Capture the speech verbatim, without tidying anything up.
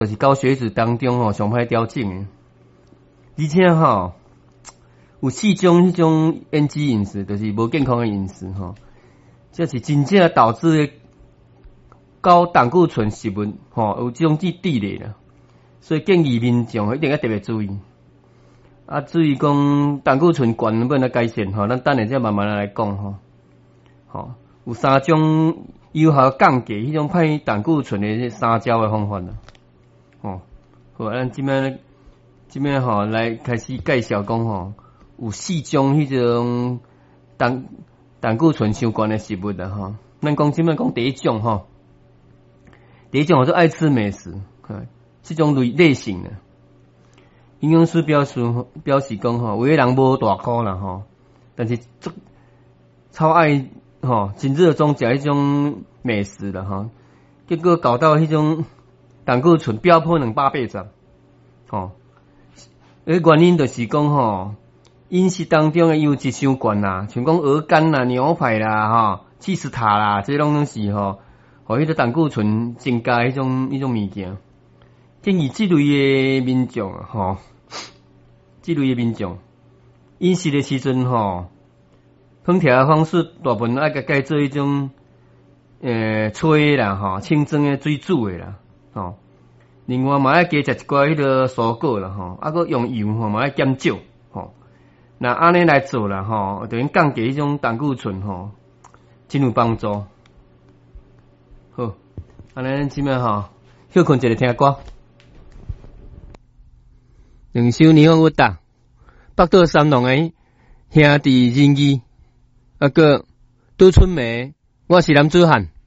就是高血脂当中吼上歹调整诶，而且吼有四种迄种烟脂饮食，就是无健康诶饮食吼，这是真正导致诶高胆固醇食物吼有这种之比例啦，所以建议民众一定要特别注意。啊，至于讲胆固醇高能不能改善吼，咱等下再慢慢来讲吼。吼，有三种有效降低迄种歹胆固醇诶三招诶方法啦。吼，好，咱即摆即摆吼来开始介绍讲吼，有四种迄种胆胆固醇相关诶食物啦吼。咱讲即摆讲第一种吼，第一种叫做爱吃美食，这种类类型的。营养师表示表示讲吼，有的人无大块啦吼，但是足超爱吼，真热衷食迄种美食啦吼，结果搞到迄种胆固醇飙破两百八十，吼，诶原因就是讲吼，饮食当中诶油脂伤悬啦，像讲鹅肝啦、牛排啦、吼、起司塔啦，这拢是吼，互迄个胆固醇增加迄种迄种物件。建议这类诶民众啊，吼，这类诶民众饮食诶时阵吼，烹调诶方式大部分爱甲改做迄种诶炊啦，吼，清蒸诶水煮诶啦，吼。另外嘛爱加食一寡迄个蔬果啦，吼，啊个用油吼嘛爱减少，吼。那安尼来做啦，吼，等于降低迄种胆固醇吼，真有帮助。好，安尼即摆吼，休困一下听歌。两首霓虹乐达，北岛三郎诶兄弟人义，啊个杜春梅，我是男子汉。